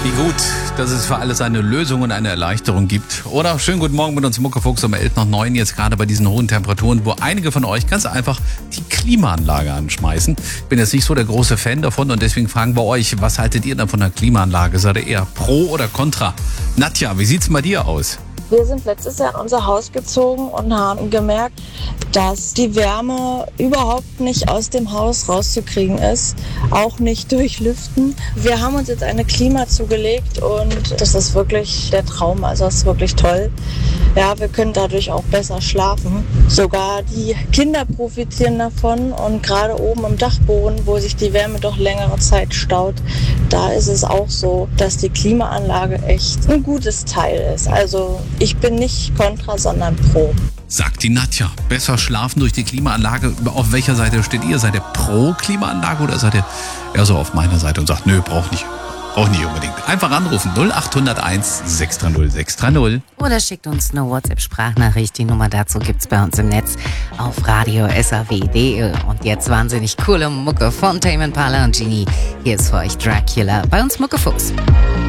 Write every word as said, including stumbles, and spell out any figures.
Wie gut, dass es für alles eine Lösung und eine Erleichterung gibt. Oder schönen guten Morgen mit uns Muckefuchs um elf nach neun, jetzt gerade bei diesen hohen Temperaturen, wo einige von euch ganz einfach die Klimaanlage anschmeißen. Ich bin jetzt nicht so der große Fan davon und deswegen fragen wir euch, was haltet ihr denn von der Klimaanlage? Seid ihr eher pro oder contra? Nadja, wie sieht's bei dir aus? Wir sind letztes Jahr in unser Haus gezogen und haben gemerkt, dass die Wärme überhaupt nicht aus dem Haus rauszukriegen ist, auch nicht durch Lüften. Wir haben uns jetzt eine Klima zugelegt und das ist wirklich der Traum, also das ist wirklich toll. Ja, wir können dadurch auch besser schlafen. Sogar die Kinder profitieren davon und gerade oben im Dachboden, wo sich die Wärme doch längere Zeit staut, da ist es auch so, dass die Klimaanlage echt ein gutes Teil ist. Also ich bin nicht kontra, sondern pro. Sagt die Nadja. Besser schlafen durch die Klimaanlage. Auf welcher Seite steht ihr? Seid ihr pro Klimaanlage oder seid ihr eher so auf meiner Seite und sagt, nö, brauch nicht. Brauch nicht unbedingt. Einfach anrufen null acht null eins sechs drei null sechs drei null. Oder schickt uns eine WhatsApp-Sprachnachricht. Die Nummer dazu gibt's bei uns im Netz auf radio s a w punkt d e. Und jetzt wahnsinnig coole Mucke von Tame Impala und Genie. Hier ist für euch Dracula bei uns Muckefuchs.